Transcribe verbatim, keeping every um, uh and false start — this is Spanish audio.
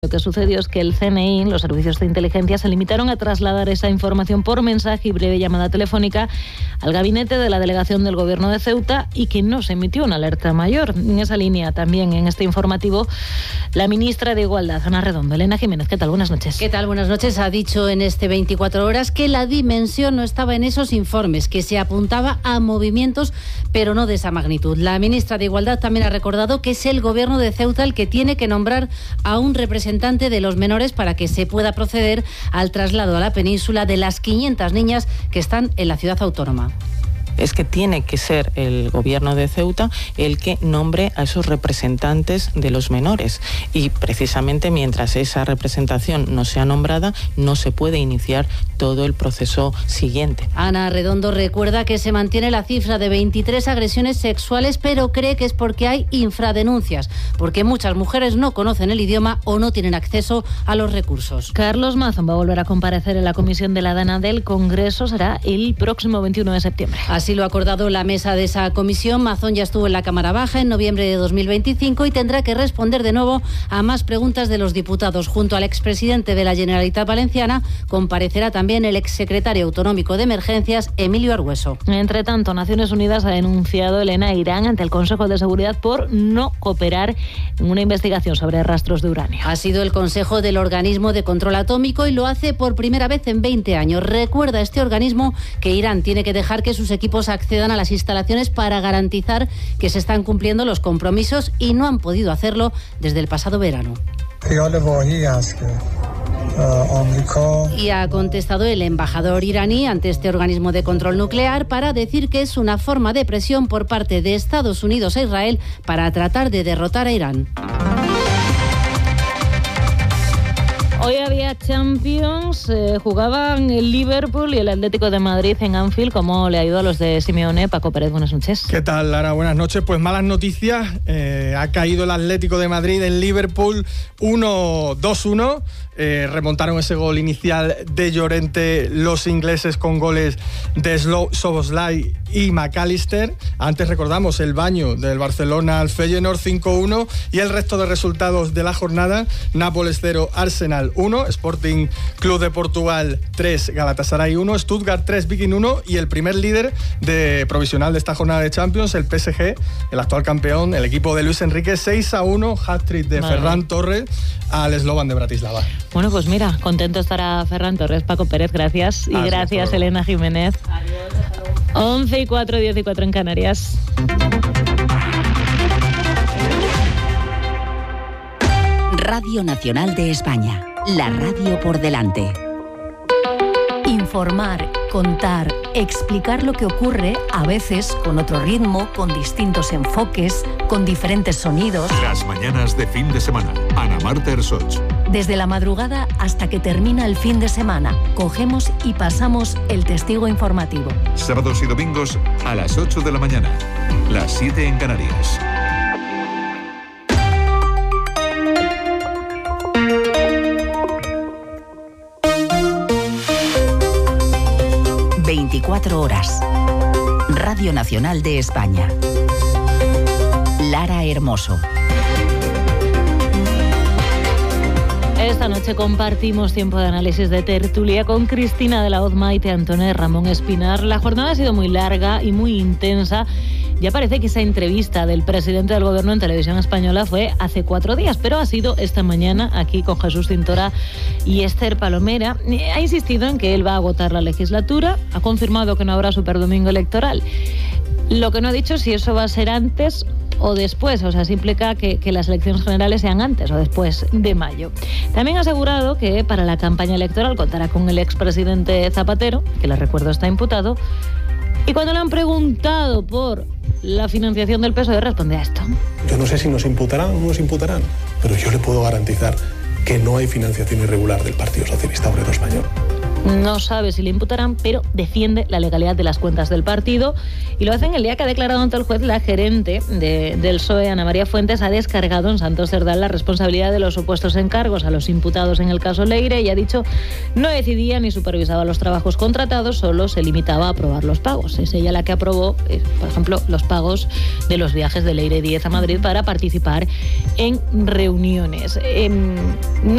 Lo que sucedió es que el C N I, los servicios de inteligencia, se limitaron a trasladar esa información por mensaje y breve llamada telefónica al gabinete de la delegación del Gobierno de Ceuta y que no se emitió una alerta mayor. En esa línea, también en este informativo, la ministra de Igualdad, Ana Redondo. Elena Jiménez, ¿qué tal? Buenas noches. ¿Qué tal? Buenas noches. Ha dicho en este veinticuatro horas que la dimensión no estaba en esos informes, que se apuntaba a movimientos, pero no de esa magnitud. La ministra de Igualdad también ha recordado que es el Gobierno de Ceuta el que tiene que nombrar a un representante de los menores para que se pueda proceder al traslado a la península de las quinientas niñas que están en la ciudad autónoma. Es que tiene que ser el Gobierno de Ceuta el que nombre a esos representantes de los menores. Y precisamente mientras esa representación no sea nombrada, no se puede iniciar todo el proceso siguiente. Ana Redondo recuerda que se mantiene la cifra de veintitrés agresiones sexuales, pero cree que es porque hay infradenuncias, porque muchas mujeres no conocen el idioma o no tienen acceso a los recursos. Carlos Mazón va a volver a comparecer en la comisión de la Dana del Congreso. Será el próximo veintiuno de septiembre. Así lo ha acordado la mesa de esa comisión. Mazón ya estuvo en la Cámara Baja en noviembre de dos mil veinticinco y tendrá que responder de nuevo a más preguntas de los diputados. Junto al expresidente de la Generalitat Valenciana comparecerá también el exsecretario autonómico de Emergencias, Emilio Argueso. Entre tanto, Naciones Unidas ha denunciado, Elena, a Irán ante el Consejo de Seguridad por no cooperar en una investigación sobre rastros de uranio. Ha sido el Consejo del Organismo de Control Atómico y lo hace por primera vez en veinte años. Recuerda este organismo que Irán tiene que dejar que sus equipos accedan a las instalaciones para garantizar que se están cumpliendo los compromisos y no han podido hacerlo desde el pasado verano. Y ha contestado el embajador iraní ante este organismo de control nuclear para decir que es una forma de presión por parte de Estados Unidos e Israel para tratar de derrotar a Irán. Hoy había Champions, eh, jugaban el Liverpool y el Atlético de Madrid en Anfield. ¿Cómo le ayudó a los de Simeone? Paco Pérez, buenas noches. ¿Qué tal, Lara? Buenas noches. Pues malas noticias. Eh, ha caído el Atlético de Madrid en Liverpool uno dos uno. Eh, remontaron ese gol inicial de Llorente los ingleses con goles de Szoboszlai y McAllister. Antes recordamos el baño del Barcelona al Feyenoord cinco uno y el resto de resultados de la jornada: Nápoles cero, Arsenal uno, Sporting Club de Portugal tres, Galatasaray uno, Stuttgart tres, Viking uno y el primer líder de provisional de esta jornada de Champions, el P S G, el actual campeón, el equipo de Luis Enrique, seis a uno, hat-trick de vale. Ferran Torres al Slovan de Bratislava. Bueno, pues mira, contento estará Ferran Torres. Paco Pérez, gracias. Y gracias, gracias Elena Jiménez. Adiós. once y cuatro, diez y cuatro en Canarias. Radio Nacional de España. La radio por delante. Informar, contar, explicar lo que ocurre, a veces con otro ritmo, con distintos enfoques, con diferentes sonidos. Las mañanas de fin de semana. Ana Marta Ersoch. Desde la madrugada hasta que termina el fin de semana, cogemos y pasamos el testigo informativo. Sábados y domingos a las ocho de la mañana, las siete en Canarias. veinticuatro horas. Radio Nacional de España. Lara Hermoso. Esta noche compartimos tiempo de análisis de tertulia con Cristina de la Hoz, Maite Antone, Ramón Espinar. La jornada ha sido muy larga y muy intensa. Ya parece que esa entrevista del presidente del Gobierno en Televisión Española fue hace cuatro días, pero ha sido esta mañana aquí con Jesús Cintora y Esther Palomera. Ha insistido en que él va a agotar la legislatura, ha confirmado que no habrá superdomingo electoral. Lo que no ha dicho es si eso va a ser antes o después, o sea, si implica que, que las elecciones generales sean antes o después de mayo. También ha asegurado que para la campaña electoral contará con el expresidente Zapatero, que les recuerdo está imputado, y cuando le han preguntado por la financiación del P S O E responde a esto. Yo no sé si nos imputarán o no nos imputarán, pero yo le puedo garantizar que no hay financiación irregular del Partido Socialista Obrero Español. No sabe si le imputarán, pero defiende la legalidad de las cuentas del partido y lo hace en el día que ha declarado ante el juez la gerente de, del P S O E, Ana María Fuentes, ha descargado en Santos Cerdán la responsabilidad de los supuestos encargos a los imputados en el caso Leire y ha dicho no decidía ni supervisaba los trabajos contratados, solo se limitaba a aprobar los pagos. Es ella la que aprobó, eh, por ejemplo, los pagos de los viajes de Leire Díez a Madrid para participar en reuniones. Eh, no